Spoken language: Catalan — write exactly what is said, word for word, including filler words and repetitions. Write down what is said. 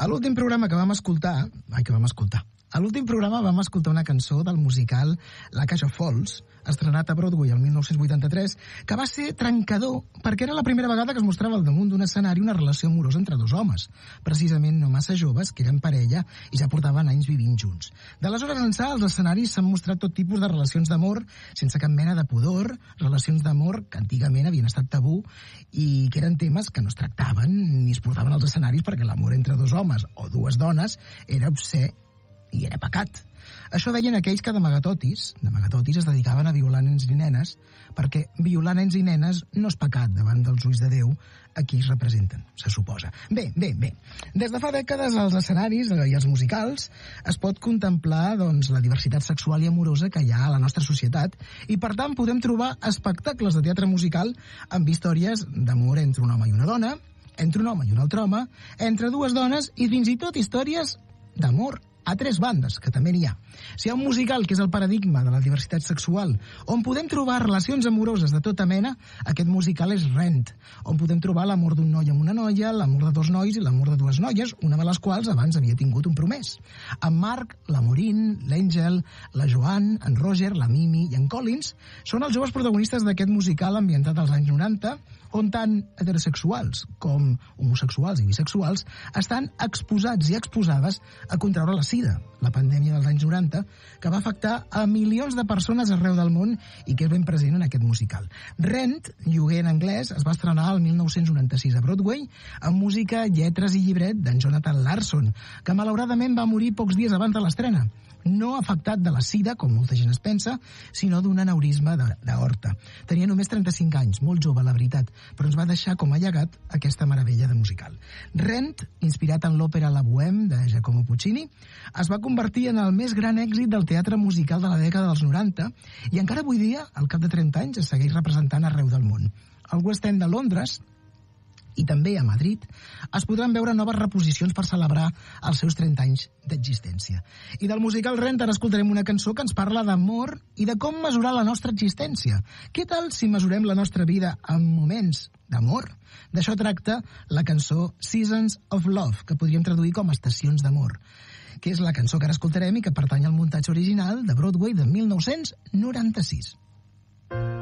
A l'últim programa que vam escoltar... Ai, que vam escoltar. A l'últim programa vam escoltar una cançó del musical La Cage of Falls, estrenat a Broadway el mil nou-cents vuitanta-tres, que va ser trencador perquè era la primera vegada que es mostrava al damunt d'un escenari una relació amorosa entre dos homes, precisament no massa joves, que eren parella i ja portaven anys vivint junts. D'aleshores ençà, als escenaris s'han mostrat tot tipus de relacions d'amor sense cap mena de pudor, relacions d'amor que antigament havien estat tabú i que eren temes que no es tractaven ni es portaven als escenaris perquè l'amor entre dos homes o dues dones era obscè i era pecat. Això deien aquells que d'amagatotis, d'amagatotis es dedicaven a violar nens i nenes, perquè violar nens i nenes no és pecat davant dels ulls de Déu a qui es representen, se suposa. Bé, bé, bé. Des de fa dècades als escenaris i als musicals es pot contemplar doncs, la diversitat sexual i amorosa que hi ha a la nostra societat i, per tant, podem trobar espectacles de teatre musical amb històries d'amor entre un home i una dona, entre un home i un altre home, entre dues dones i fins i tot històries d'amor a tres bandes, que també n'hi ha. Si hi ha un musical que és el paradigma de la diversitat sexual, on podem trobar relacions amoroses de tota mena, aquest musical és Rent, on podem trobar l'amor d'un noi amb una noia, l'amor de dos nois i l'amor de dues noies, una de les quals abans havia tingut un promès. En Marc, la Maureen, l'Àngel, la Joan, en Roger, la Mimi i en Collins són els joves protagonistes d'aquest musical ambientat als anys noranta, on tant heterosexuals com homosexuals i bisexuals estan exposats i exposades a contraure la sida, la pandèmia dels anys noranta, que va afectar a milions de persones arreu del món i que és ben present en aquest musical. Rent, lloguer en anglès, es va estrenar el mil nou-cents noranta-sis a Broadway amb música, lletres i llibret d'en Jonathan Larson, que malauradament va morir pocs dies abans de l'estrena. No afectat de la sida, com molta gent es pensa, sinó d'un aneurisma d'aorta. Tenia només trenta-cinc anys, molt jove, la veritat, però ens va deixar com a llegat aquesta meravella de musical. Rent, inspirat en l'òpera La Bohème de Giacomo Puccini, es va convertir en el més gran èxit del teatre musical de la dècada dels noranta i encara avui dia, al cap de trenta anys, es segueix representant arreu del món. Al West End de Londres i també a Madrid, es podran veure noves reposicions per celebrar els seus trenta anys d'existència. I del musical Rent ara escoltarem una cançó que ens parla d'amor i de com mesurar la nostra existència. Què tal si mesurem la nostra vida en moments d'amor? D'això tracta la cançó Seasons of Love, que podríem traduir com Estacions d'amor, que és la cançó que ara escoltarem i que pertany al muntatge original de Broadway de mil nou-cents noranta-sis.